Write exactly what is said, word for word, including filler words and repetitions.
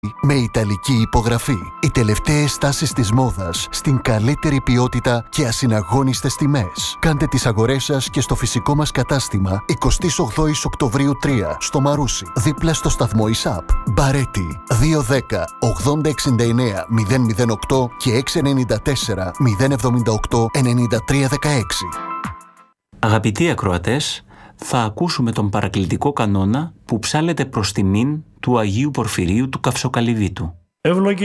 με ιταλική υπογραφή. Οι τελευταίες τάσεις της μόδας στην καλύτερη ποιότητα και ασυναγώνιστες τιμές. Κάντε τις αγορές σας και στο φυσικό μας κατάστημα εικοστή όγδοη Οκτωβρίου τρία στο Μαρούσι, δίπλα στο σταθμό ΙΣΑΠ. Μπαρέτη δύο δέκα ογδόντα εξήντα εννέα μηδέν μηδέν οκτώ και έξι εννιά τέσσερα μηδέν εβδομήντα οκτώ ενενήντα τρία δεκαέξι. Αγαπητοί ακροατές, θα ακούσουμε τον παρακλητικό κανόνα που ψάλλεται προς τιμήν του Αγίου Πορφυρίου του Καυσοκαλυβίτου. Ευλογή